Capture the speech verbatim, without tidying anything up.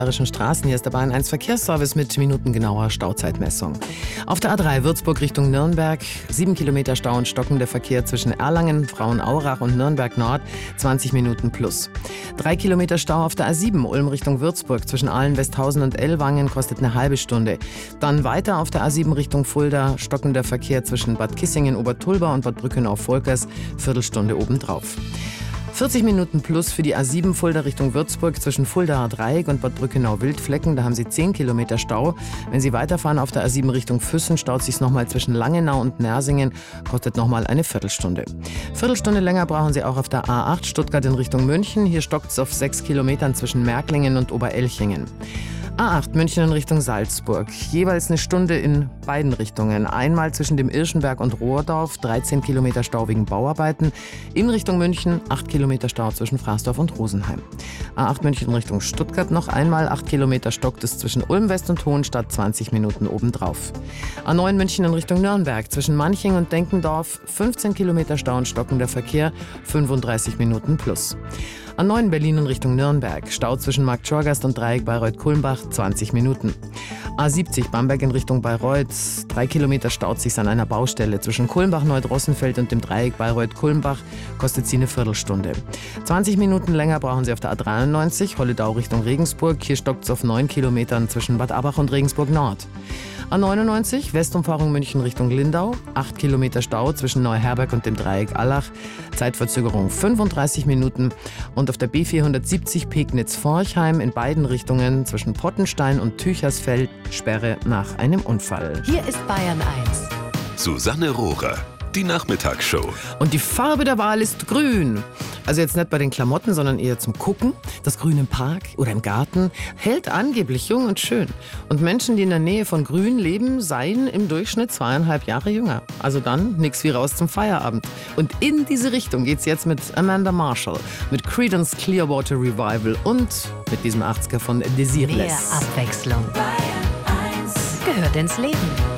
Bayerischen Straßen. Hier ist der Bayern eins Verkehrsservice mit minutengenauer Stauzeitmessung. Auf der A drei Würzburg Richtung Nürnberg, sieben Kilometer Stau und stockender Verkehr zwischen Erlangen, Frauenaurach und Nürnberg Nord, zwanzig Minuten plus. Drei Kilometer Stau auf der A sieben Ulm Richtung Würzburg zwischen Aalen, Westhausen und Ellwangen, kostet eine halbe Stunde. Dann weiter auf der A sieben Richtung Fulda, stockender Verkehr zwischen Bad Kissingen, Obertulba und Bad Brückenau-Volkers, Viertelstunde obendrauf. vierzig Minuten plus für die A sieben Fulda Richtung Würzburg zwischen Fuldaer Dreieck und Bad Brückenau-Wildflecken. Da haben Sie zehn Kilometer Stau. Wenn Sie weiterfahren auf der A sieben Richtung Füssen, staut sich nochmal zwischen Langenau und Nersingen, kostet nochmal eine Viertelstunde. Viertelstunde länger brauchen Sie auch auf der A acht Stuttgart in Richtung München. Hier stockt es auf sechs Kilometern zwischen Märklingen und Oberelchingen. A acht München in Richtung Salzburg. Jeweils eine Stunde in beiden Richtungen. Einmal zwischen dem Irschenberg und Rohrdorf, dreizehn Kilometer Stau wegen Bauarbeiten. In Richtung München, acht Kilometer Stau zwischen Fraßdorf und Rosenheim. A acht München in Richtung Stuttgart noch einmal, acht Kilometer stockt es zwischen Ulm West und Hohenstadt, zwanzig Minuten obendrauf. A neun München in Richtung Nürnberg, zwischen Manching und Denkendorf, fünfzehn Kilometer Stau und stockender Verkehr, fünfunddreißig Minuten plus. A neun Berlin in Richtung Nürnberg, Stau zwischen Markt Schorgast und Dreieck Bayreuth-Kulmbach, zwanzig Minuten. A siebzig Bamberg in Richtung Bayreuth, drei Kilometer staut sich an einer Baustelle. Zwischen Kulmbach-Neudrossenfeld und dem Dreieck Bayreuth-Kulmbach kostet sie eine Viertelstunde. zwanzig Minuten länger brauchen Sie auf der A dreiundneunzig, Holledau Richtung Regensburg. Hier stockt es auf neun Kilometern zwischen Bad Abach und Regensburg Nord. A neunundneunzig, Westumfahrung München Richtung Lindau, acht Kilometer Stau zwischen Neuherberg und dem Dreieck Allach, Zeitverzögerung fünfunddreißig Minuten. Und auf der B vierhundertsiebzig Pegnitz-Forchheim in beiden Richtungen zwischen Pottenstein und Tüchersfeld Sperre nach einem Unfall. Hier ist Bayern eins. Susanne Rohrer, die Nachmittagsshow. Und die Farbe der Wahl ist grün. Also jetzt nicht bei den Klamotten, sondern eher zum Gucken. Das Grün im Park oder im Garten hält angeblich jung und schön. Und Menschen, die in der Nähe von Grün leben, seien im Durchschnitt zweieinhalb Jahre jünger. Also dann nix wie raus zum Feierabend. Und in diese Richtung geht's jetzt mit Amanda Marshall, mit Creedence Clearwater Revival und mit diesem achtziger von Desireless. Mehr Abwechslung. Bayern eins gehört ins Leben.